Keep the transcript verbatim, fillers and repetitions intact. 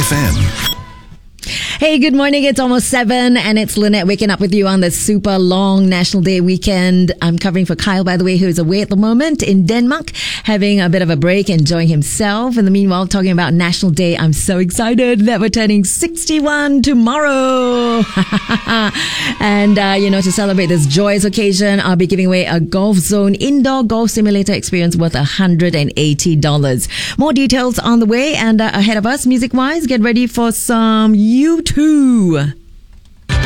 F M. Hey, good morning. It's almost seven and it's Lynette waking up with you on this super long National Day weekend. I'm covering for Kyle, by the way, who's away at the moment in Denmark, having a bit of a break, enjoying himself. In the meanwhile, talking about National Day, I'm so excited that we're turning sixty-one tomorrow. and, uh, you know, to celebrate this joyous occasion, I'll be giving away a Golf Zone indoor golf simulator experience worth one hundred eighty dollars. More details on the way, and uh, ahead of us, music-wise, get ready for some U two.